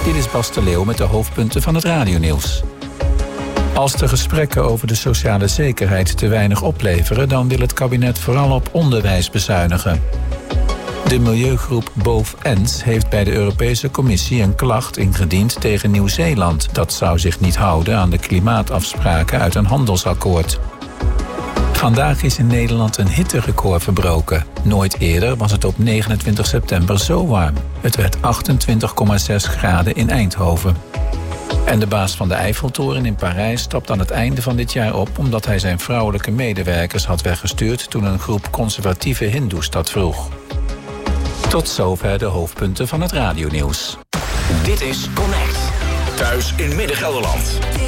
Dit is Bas de Leeuw met de hoofdpunten van het radionieuws. Als de gesprekken over de sociale zekerheid te weinig opleveren, dan wil het kabinet vooral op onderwijs bezuinigen. De milieugroep BovenEns heeft bij de Europese Commissie een klacht ingediend tegen Nieuw-Zeeland. Dat zou zich niet houden aan de klimaatafspraken uit een handelsakkoord. Vandaag is in Nederland een hitterecord verbroken. Nooit eerder was het op 29 september zo warm. Het werd 28,6 graden in Eindhoven. En de baas van de Eiffeltoren in Parijs stapt aan het einde van dit jaar op omdat hij zijn vrouwelijke medewerkers had weggestuurd toen een groep conservatieve hindoes dat vroeg. Tot zover de hoofdpunten van het radionieuws. Dit is Connect. Thuis in Midden-Gelderland.